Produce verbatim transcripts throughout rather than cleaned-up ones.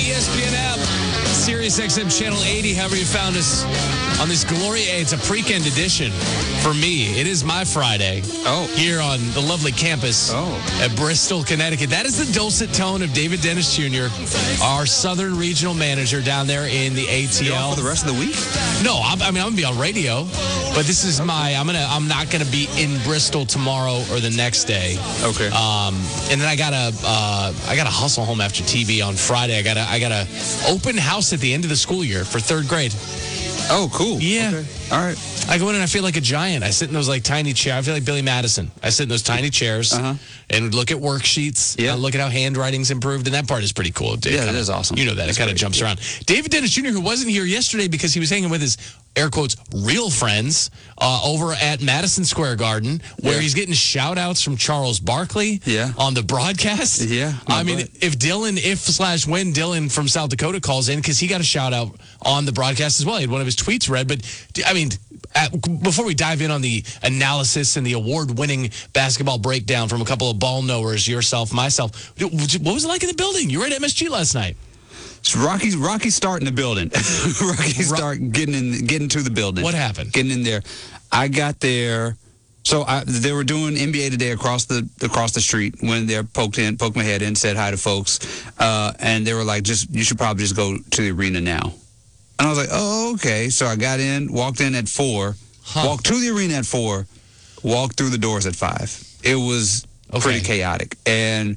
E S P N app, Sirius X M Channel eighty, however you found us on this glorious, it's a pre-end edition for me. It is my Friday oh. here on the lovely campus oh. at Bristol, Connecticut. That is the dulcet tone of David Dennis Junior, our Southern Regional Manager down there in the A T L. For the rest of the week? No, I'm, I mean, I'm going to be on radio, but this is my, I'm going to, I'm not going to be in Bristol tomorrow or the next day. Okay. Um, and then I got to, uh, I got to hustle home after T V on Friday. I got to, I got a open house at the end of the school year for third grade. Oh, cool. Yeah. Okay. All right. I go in and I feel like a giant. I sit in those like tiny chairs. I feel like Billy Madison. I sit in those tiny chairs uh-huh. and look at worksheets. Yeah. Uh, look at how handwriting's improved. And that part is pretty cool. It yeah, kinda, that is awesome. You know that. That's it kind of great. jumps yeah. around. David Dennis Junior, who wasn't here yesterday because he was hanging with his, air quotes, real friends uh, over at Madison Square Garden, where yeah. he's getting shout-outs from Charles Barkley yeah. on the broadcast. Yeah. I mean, butt. if Dylan, if slash when Dylan from South Dakota calls in, because he got a shout-out on the broadcast as well. He had one of his tweets read. But, I mean, at, before we dive in on the analysis and the award-winning basketball breakdown from a couple of ball knowers, yourself, myself, what was it like in the building? You were at M S G last night. It's Rocky's Rocky's starting the building. Rocky start getting in, getting to the building. What happened? Getting in there. I got there. So I, they were doing N B A Today across the across the street. When they poked in, poked my head in, said hi to folks, uh, and they were like, "Just you should probably just go to the arena now." And I was like, "Oh, okay." So I got in, walked in at four, huh. walked to the arena at four, walked through the doors at five. It was okay. pretty chaotic, and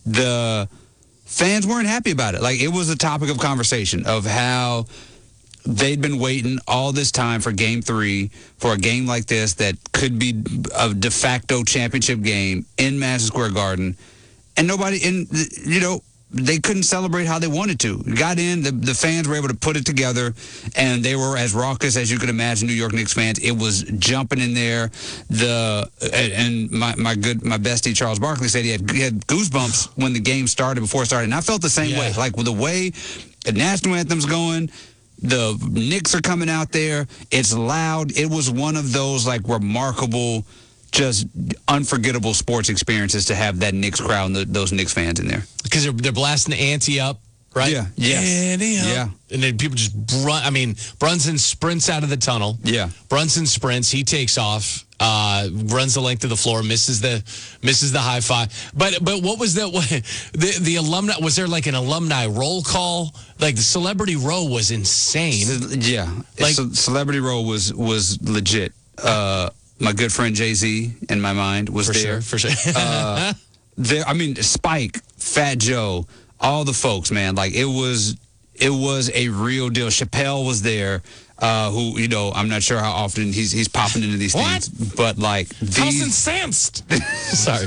the fans weren't happy about it. Like, it was a topic of conversation of how they'd been waiting all this time for game three, for a game like this that could be a de facto championship game in Madison Square Garden. And nobody, in you know, they couldn't celebrate how they wanted to. Got in, the, the fans were able to put it together, and they were as raucous as you could imagine New York Knicks fans. It was jumping in there. The and my, my good my bestie Charles Barkley said he had, he had goosebumps when the game started, before it started. And I felt the same yeah. way. Like, with the way the national anthem's going, the Knicks are coming out there. It's loud. It was one of those, like, remarkable, just unforgettable sports experiences to have that Knicks crowd and the, those Knicks fans in there. Because they're, they're blasting the ante up, right? Yeah. Yes. Ante up. Yeah. And then people just run. I mean, Brunson sprints out of the tunnel. Yeah. Brunson sprints. He takes off. Uh, runs the length of the floor. Misses the misses the high five. But but what was the what, the the alumni? Was there like an alumni roll call? Like, the celebrity row was insane. Yeah. Like, so Celebrity row was was legit. Uh, my good friend Jay-Z, in my mind, was for there. Sure, for sure. uh, there. I mean, Spike, Fat Joe, all the folks, man. Like, it was it was a real deal. Chappelle was there. Uh, who, you know, I'm not sure how often he's he's popping into these what? things, but like these. I was incensed. Sorry,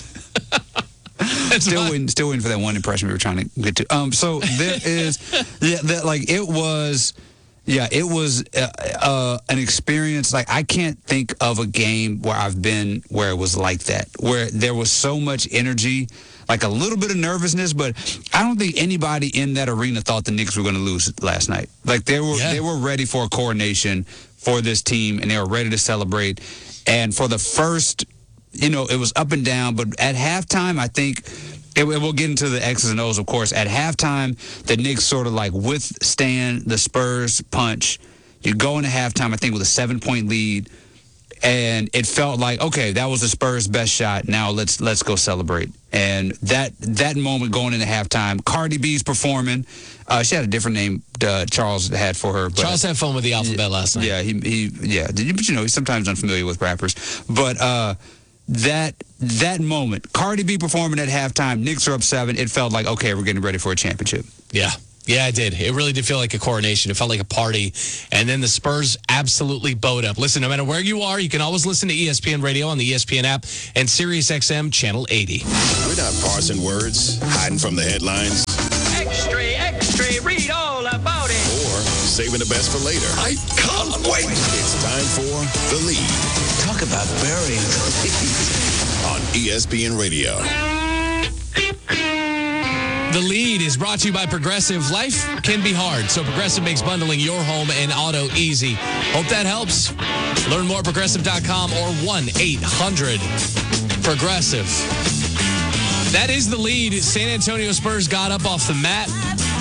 still waiting, still waiting for that one impression we were trying to get to. Um, so there is, yeah, that like it was, yeah, it was uh, uh, an experience. Like, I can't think of a game where I've been where it was like that, where there was so much energy. Like, a little bit of nervousness, but I don't think anybody in that arena thought the Knicks were going to lose last night. Like, they were yeah. they were ready for a coronation for this team, and they were ready to celebrate. And for the first, you know, it was up and down, but at halftime, I think, it, we'll get into the X's and O's, of course. At halftime, the Knicks sort of, like, withstand the Spurs punch. You go into halftime, I think, with a seven-point lead. And it felt like, okay, that was the Spurs' best shot. Now let's let's go celebrate. And that that moment going into halftime, Cardi B's performing. Uh, she had a different name uh, Charles had for her. But, Charles had fun with the alphabet yeah, last night. Yeah, he he yeah. But you know, he's sometimes unfamiliar with rappers. But uh, that that moment, Cardi B performing at halftime, Knicks are up seven. It felt like, okay, we're getting ready for a championship. Yeah. Yeah, it did. It really did feel like a coronation. It felt like a party. And then the Spurs absolutely bowed up. Listen, no matter where you are, you can always listen to E S P N Radio on the E S P N app and Sirius X M Channel eighty. We're not parsing words, hiding from the headlines. Extra, extra, read all about it. Or saving the best for later. I can't wait. It's time for The Lead. Talk about burying the lead. On E S P N Radio. The Lead is brought to you by Progressive. Life can be hard, so Progressive makes bundling your home and auto easy. Hope that helps. Learn more at progressive dot com or one eight hundred Progressive. That is The Lead. San Antonio Spurs got up off the mat.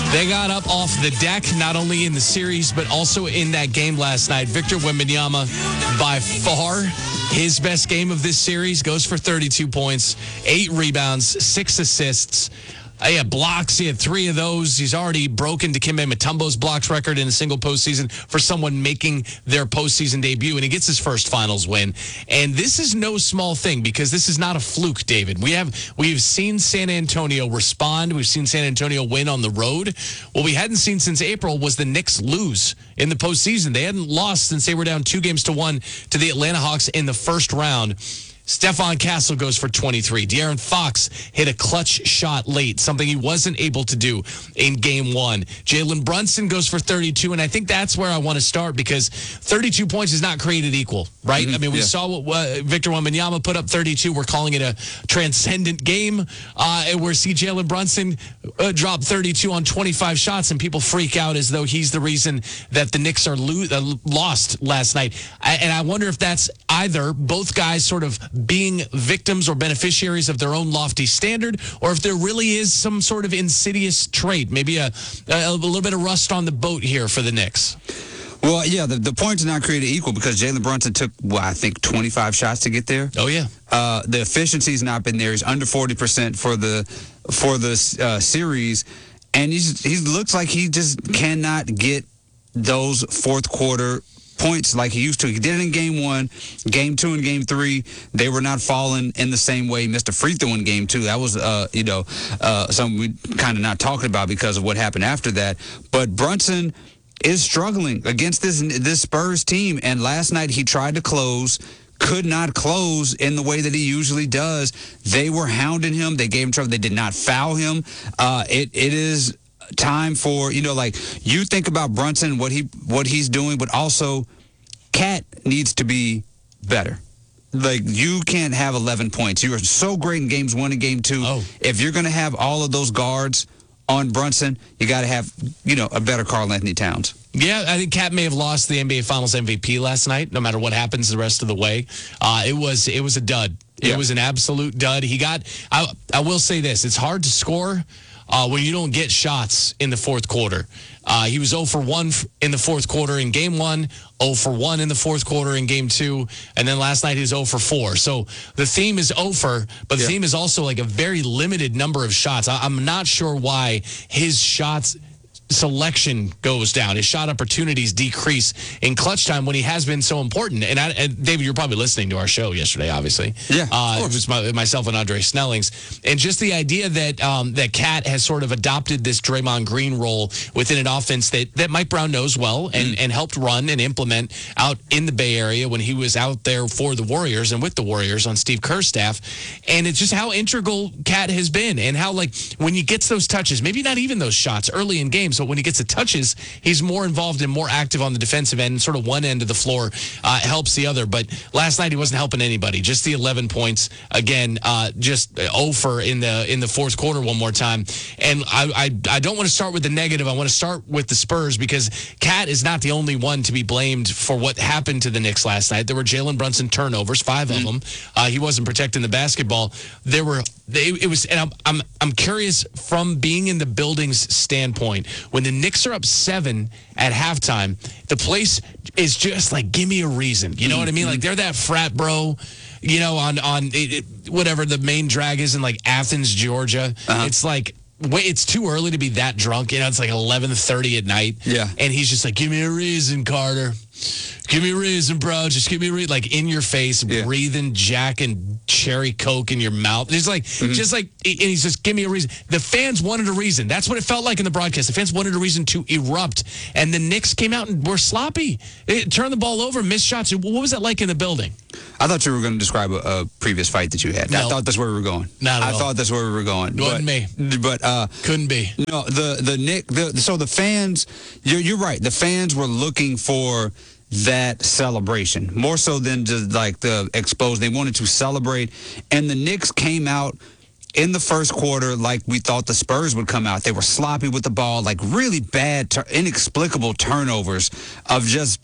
They got up off the deck, not only in the series, but also in that game last night. Victor Wembanyama, by far his best game of this series, goes for thirty-two points, eight rebounds, six assists. He had blocks. He had three of those. He's already broken Dikembe Mutombo's blocks record in a single postseason for someone making their postseason debut, and he gets his first finals win. And this is no small thing because this is not a fluke, David. We have we've seen San Antonio respond. We've seen San Antonio win on the road. What we hadn't seen since April was the Knicks lose in the postseason. They hadn't lost since they were down two games to one to the Atlanta Hawks in the first round. Stephon Castle goes for twenty-three. De'Aaron Fox hit a clutch shot late, something he wasn't able to do in game one. Jalen Brunson goes for thirty-two, and I think that's where I want to start because thirty-two points is not created equal, right? Mm-hmm. I mean, we yeah. saw what uh, Victor Wembanyama put up thirty-two. We're calling it a transcendent game. Uh, and we see Jalen Brunson uh, drop thirty-two on twenty-five shots, and people freak out as though he's the reason that the Knicks are lo- uh, lost last night. I, and I wonder if that's either both guys sort of being victims or beneficiaries of their own lofty standard, or if there really is some sort of insidious trait, maybe a, a, a little bit of rust on the boat here for the Knicks. Well, yeah, the, the points are not created equal because Jalen Brunson took, well, I think, twenty-five shots to get there. Oh, yeah. Uh, the efficiency's not been there. He's under forty percent for the for the uh, series, and he's, he looks like he just cannot get those fourth quarter points like he used to. He did it in game one, game two, and game three. They were not falling in the same way. He missed a free throw in game two. That was, uh, you know, uh, something we kind of not talking about because of what happened after that. But Brunson is struggling against this this Spurs team, and last night he tried to close, could not close in the way that he usually does. They were hounding him. They gave him trouble. They did not foul him. Uh, it it is time for, you know, like you think about Brunson, what he what he's doing, but also Cat needs to be better. Like, you can't have eleven points. You are so great in games one and game two. Oh. If you're going to have all of those guards on Brunson, you got to have, you know, a better Karl Anthony Towns. Yeah, I think Cat may have lost the N B A Finals M V P last night, no matter what happens the rest of the way. Uh, it was it was a dud. It Yeah. was an absolute dud. He got, I, I will say this, it's hard to score uh, when you don't get shots in the fourth quarter. Uh, he was zero for one in the fourth quarter in game one, zero for one in the fourth quarter in game two, and then last night he was zero for four. So the theme is over, but the Yeah. theme is also like a very limited number of shots. I, I'm not sure why his shots selection goes down. His shot opportunities decrease in clutch time when he has been so important. And, I, and David, you're probably listening to our show yesterday, obviously. Yeah, uh, of it was my, myself and Andre Snellings, and just the idea that um, that Cat has sort of adopted this Draymond Green role within an offense that, that Mike Brown knows well and, Mm. and helped run and implement out in the Bay Area when he was out there for the Warriors and with the Warriors on Steve Kerr's staff. And it's just how integral Cat has been, and how, like, when he gets those touches, maybe not even those shots early in games, but when he gets the touches, he's more involved and more active on the defensive end. Sort of one end of the floor uh, helps the other. But last night he wasn't helping anybody. Just the eleven points again. Uh, just over in the in the fourth quarter one more time. And I I, I don't want to start with the negative. I want to start with the Spurs because Cat is not the only one to be blamed for what happened to the Knicks last night. There were Jalen Brunson turnovers, five mm-hmm. of them. Uh, he wasn't protecting the basketball. There were they, it was, and I'm I'm I'm curious from being in the building's standpoint when the Knicks are up seven at halftime, the place is just like, give me a reason. You know mm-hmm. what I mean? Like, they're that frat bro, you know, on, on it, it, whatever the main drag is in, like, Athens, Georgia. Uh-huh. It's like, wait, it's too early to be that drunk. You know, it's like eleven thirty at night. Yeah. And he's just like, give me a reason, Carter. Give me a reason, bro. Just give me a reason. Like, in your face, yeah. breathing Jack and cherry Coke in your mouth. It's like, mm-hmm. just like, and he's just, give me a reason. The fans wanted a reason. That's what it felt like in the broadcast. The fans wanted a reason to erupt. And the Knicks came out and were sloppy. It turned the ball over, missed shots. What was that like in the building? I thought you were going to describe a, a previous fight that you had. No. I thought that's where we were going. Not at I all. thought that's where we were going. Wasn't me. But uh, couldn't be. No, the the Nick. The, so the fans, you're, you're right. The fans were looking for that celebration more so than just like the expose. They wanted to celebrate, and the Knicks came out in the first quarter like we thought the Spurs would come out. They were sloppy with the ball, like really bad, tur- inexplicable turnovers of just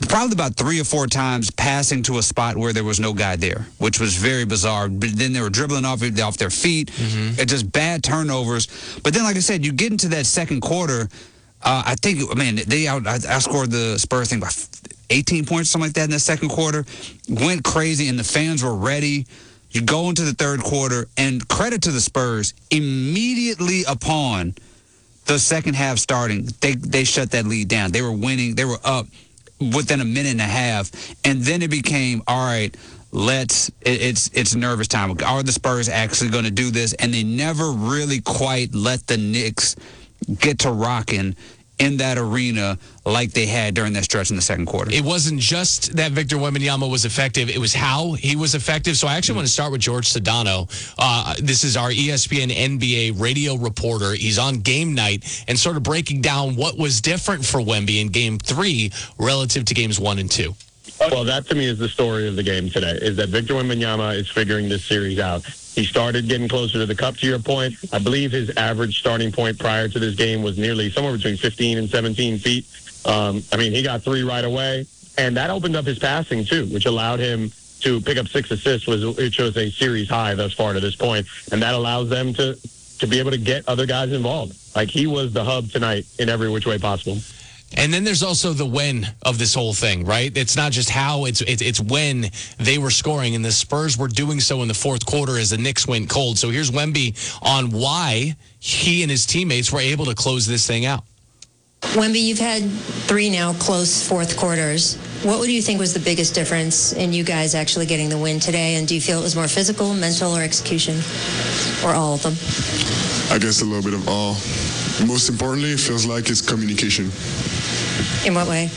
probably about three or four times passing to a spot where there was no guy there, which was very bizarre. But then they were dribbling off off their feet. Mm-hmm. It just bad turnovers. But then, like I said, you get into that second quarter. Uh, I think, man, they out, I, I scored the Spurs thing by eighteen points, something like that in the second quarter. Went crazy, and the fans were ready. You go into the third quarter, and credit to the Spurs, immediately upon the second half starting, they they shut that lead down. They were winning. They were up within a minute and a half, and then it became, all right, let's, it, it's it's nervous time. Are the Spurs actually going to do this? And they never really quite let the Knicks get to rocking in that arena like they had during that stretch in the second quarter. It wasn't just that Victor Wembanyama was effective. It was how he was effective. So I actually want to start with George Sedano. Uh, this is our E S P N N B A radio reporter. He's on game night and sort of breaking down what was different for Wemby in game three relative to games one and two. Well, that to me is the story of the game today, is that Victor Wembanyama is figuring this series out. He started getting closer to the cup, to your point. I believe his average starting point prior to this game was nearly somewhere between fifteen and seventeen feet. Um, I mean, he got three right away, and that opened up his passing, too, which allowed him to pick up six assists, which was a series high thus far to this point, and that allows them to, to be able to get other guys involved. Like, he was the hub tonight in every which way possible. And then there's also the when of this whole thing, right? It's not just how, it's, it's it's when they were scoring, and the Spurs were doing so in the fourth quarter as the Knicks went cold. So here's Wemby on why he and his teammates were able to close this thing out. Wemby, you've had three now close fourth quarters. What would you think was the biggest difference in you guys actually getting the win today? And do you feel it was more physical, mental, or execution? Or all of them? I guess a little bit of all. Most importantly, it feels like it's communication. In what way?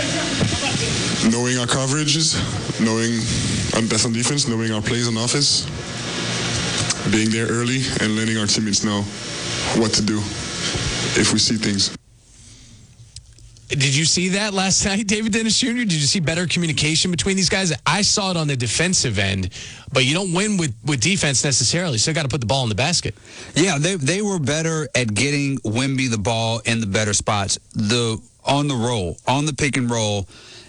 Knowing our coverages, knowing our best on defense, knowing our plays on offense, being there early, and letting our teammates know what to do if we see things. Did you see that last night, David Dennis Junior? Did you see better communication between these guys? I saw it on the defensive end, but you don't win with, with defense necessarily. Still got to put the ball in the basket. Yeah, they they were better at getting Wemby the ball in the better spots. The on the roll, on the pick and roll,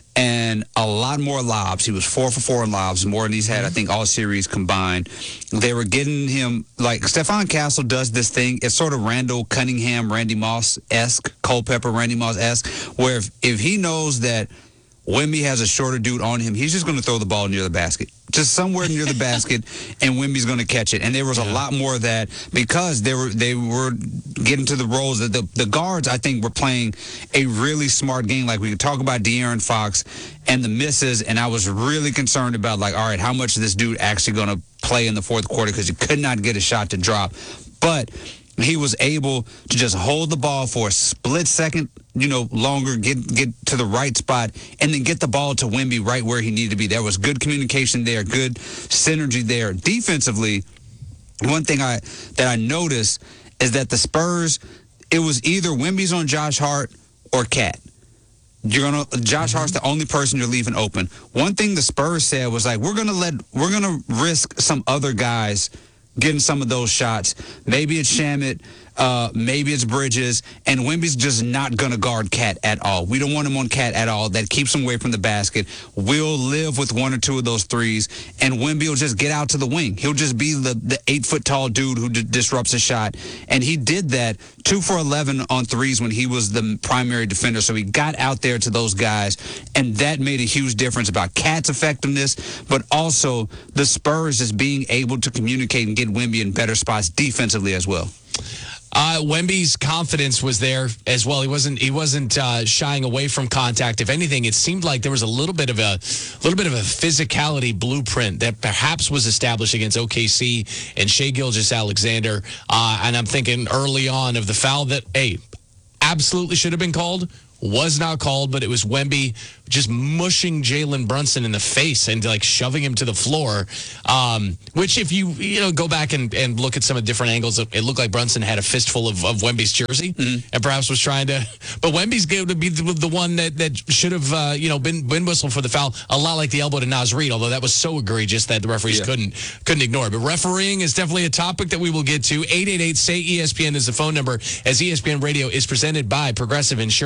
and a lot more lobs. He was four for four in lobs, more than he's had, I think, all series combined. They were getting him, like, Stephon Castle does this thing. It's sort of Randall Cunningham, Randy Moss-esque, Culpepper, Randy Moss-esque, where if, if he knows that Wemby has a shorter dude on him, he's just going to throw the ball near the basket. Just somewhere near the basket, and Wemby's going to catch it. And there was a lot more of that because they were they were getting to the roles. That the, the guards, I think, were playing a really smart game. Like, we could talk about De'Aaron Fox and the misses, and I was really concerned about, like, all right, how much is this dude actually going to play in the fourth quarter, because he could not get a shot to drop. But he was able to just hold the ball for a split second, you know, longer, get get to the right spot, and then get the ball to Wemby right where he needed to be. There was good communication there, good synergy there. Defensively, one thing I that I noticed is that the Spurs, it was either Wemby's on Josh Hart or Cat. You're gonna Josh Hart's the only person you're leaving open. One thing the Spurs said was, like, we're gonna let we're gonna risk some other guys getting some of those shots. Maybe it's Shamet, uh, maybe it's Bridges, and Wemby's just not going to guard Cat at all. We don't want him on Cat at all. That keeps him away from the basket. We'll live with one or two of those threes, and Wemby will just get out to the wing. He'll just be the, the eight-foot-tall dude who d- disrupts a shot, and he did that, two for eleven on threes when he was the primary defender, so he got out there to those guys, and that made a huge difference about Cat's effectiveness, but also the Spurs just being able to communicate and get Wemby in better spots defensively as well. Uh, Wemby's confidence was there as well. He wasn't he wasn't uh, shying away from contact. If anything, it seemed like there was a little bit of a little bit of a physicality blueprint that perhaps was established against O K C and Shai Gilgeous-Alexander. Uh, and I'm thinking early on of the foul that, hey, absolutely should have been called. Was not called, but it was Wemby just mushing Jalen Brunson in the face and, like, shoving him to the floor, um, which if you you know go back and, and look at some of the different angles, it looked like Brunson had a fistful of, of Wemby's jersey mm-hmm. and perhaps was trying to, but Wemby's going to be the, the one that, that should have uh, you know been, been whistled for the foul, a lot like the elbow to Naz Reid, although that was so egregious that the referees yeah. couldn't couldn't ignore it. But refereeing is definitely a topic that we will get to. eight eight eight, S A Y, E S P N is the phone number, as E S P N Radio is presented by Progressive Insurance. That is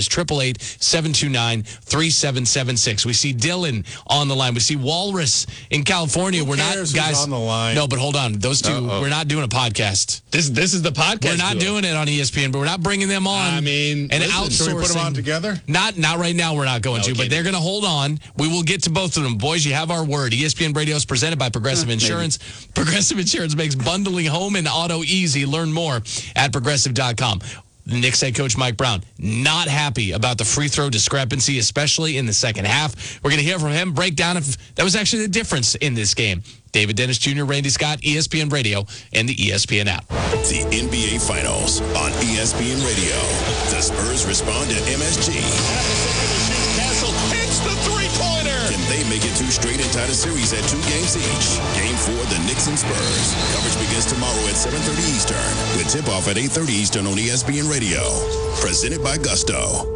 is eight eight eight, seven two nine, three seven seven six. We see Dylan on the line. We see Walrus in California. Who we're not, cares who's guys. on the line? No, but hold on. Those two, Uh-oh. we're not doing a podcast. This this is the podcast. We're not duo. doing it on E S P N, but we're not bringing them on. I mean, and listen, outsourcing. should we put them on together? Not, not right now. We're not going No, to, but kidding. they're going to hold on. We will get to both of them. Boys, you have our word. E S P N Radio is presented by Progressive Insurance. Progressive Insurance makes bundling home and auto easy. Learn more at progressive dot com. Knicks head coach Mike Brown, not happy about the free throw discrepancy, especially in the second half. We're going to hear from him, break down if that was actually the difference in this game. David Dennis Junior, Randy Scott, E S P N Radio, and the E S P N app. The N B A Finals on E S P N Radio. The Spurs respond to M S G. Castle hits the three-pointer. Can they make it two straight and tie the series at two games each? Game four, the Knicks and Spurs. Coverage begins tomorrow at seven thirty Eastern, with tip-off at eight thirty Eastern on E S P N Radio. Presented by Gusto.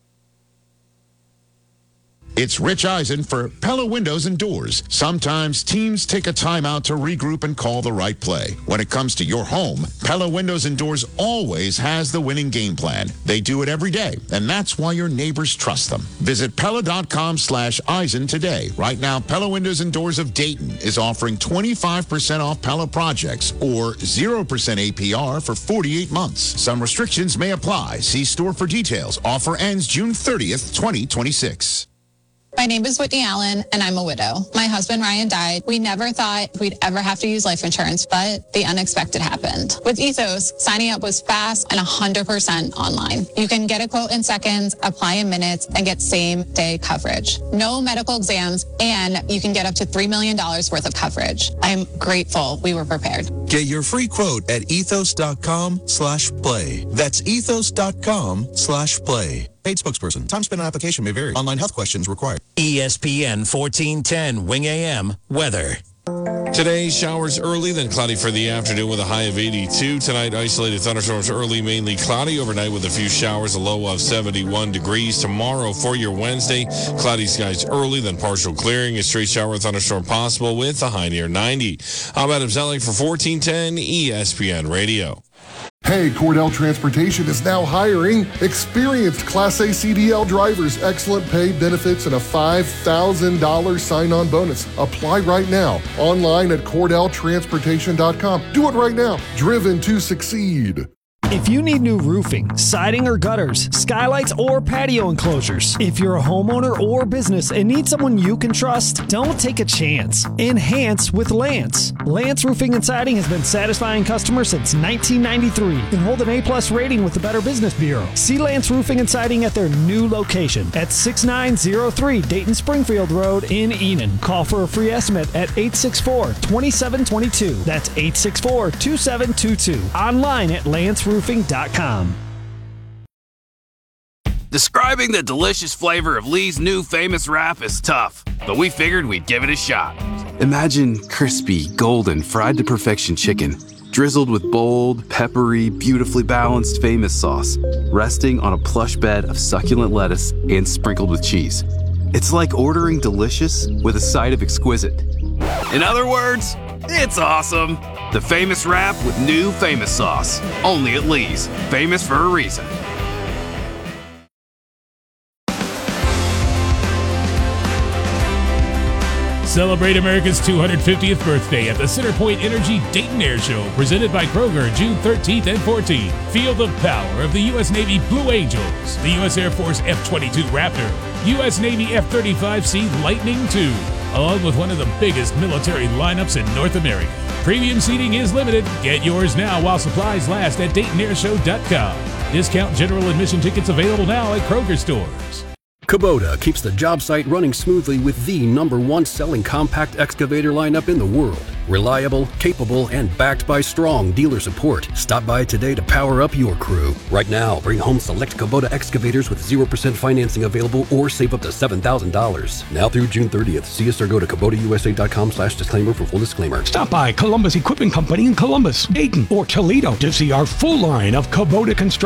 It's Rich Eisen for Pella Windows and Doors. Sometimes teams take a timeout to regroup and call the right play. When it comes to your home, Pella Windows and Doors always has the winning game plan. They do it every day, and that's why your neighbors trust them. Visit Pella.com slash Eisen today. Right now, Pella Windows and Doors of Dayton is offering twenty-five percent off Pella projects or zero percent A P R for forty-eight months. Some restrictions may apply. See store for details. Offer ends June thirtieth, twenty twenty-six. My name is Whitney Allen, and I'm a widow. My husband, Ryan, died. We never thought we'd ever have to use life insurance, but the unexpected happened. With Ethos, signing up was fast and one hundred percent online. You can get a quote in seconds, apply in minutes, and get same-day coverage. No medical exams, and you can get up to three million dollars worth of coverage. I'm grateful we were prepared. Get your free quote at ethos.com slash play. That's ethos.com slash play. Paid spokesperson. Time spent on application may vary. Online health questions required. E S P N fourteen ten Wing A M weather. Today, showers early, then cloudy for the afternoon with a high of eighty-two. Tonight, isolated thunderstorms early, mainly cloudy. Overnight with a few showers, a low of seventy-one degrees. Tomorrow, for your Wednesday, cloudy skies early, then partial clearing. A straight shower thunderstorm possible with a high near ninety. I'm Adam Zellick for fourteen ten E S P N Radio. Hey, Cordell Transportation is now hiring experienced Class A C D L drivers, excellent pay, benefits, and a five thousand dollars sign-on bonus. Apply right now, online at cordell transportation dot com. Do it right now. Driven to succeed. If you need new roofing, siding or gutters, skylights or patio enclosures, if you're a homeowner or business and need someone you can trust, don't take a chance. Enhance with Lance. Lance Roofing and Siding has been satisfying customers since nineteen ninety-three and hold an A-plus rating with the Better Business Bureau. See Lance Roofing and Siding at their new location at six nine zero three Dayton Springfield Road in Enon. Call for a free estimate at eight six four, two seven two two. That's eight six four, two seven two two. Online at lance roofing dot com. Describing the delicious flavor of Lee's new famous wrap is tough, but we figured we'd give it a shot. Imagine crispy, golden, fried to perfection chicken, drizzled with bold, peppery, beautifully balanced famous sauce, resting on a plush bed of succulent lettuce and sprinkled with cheese. It's like ordering delicious with a side of exquisite. In other words, it's awesome. The famous wrap with new famous sauce. Only at Lee's. Famous for a reason. Celebrate America's two hundred fiftieth birthday at the CenterPoint Energy Dayton Air Show, presented by Kroger, June thirteenth and fourteenth. Feel the power of the U S Navy Blue Angels, the U S Air Force F twenty-two Raptor, U S Navy F thirty-five C Lightning two, along with one of the biggest military lineups in North America. Premium seating is limited. Get yours now while supplies last at Dayton Air Show dot com. Discount general admission tickets available now at Kroger stores. Kubota keeps the job site running smoothly with the number one selling compact excavator lineup in the world. Reliable, capable, and backed by strong dealer support. Stop by today to power up your crew. Right now, bring home select Kubota excavators with zero percent financing available or save up to seven thousand dollars. Now through June thirtieth. See us or go to Kubota U S A dot com slash disclaimer for full disclaimer. Stop by Columbus Equipment Company in Columbus, Dayton, or Toledo to see our full line of Kubota construction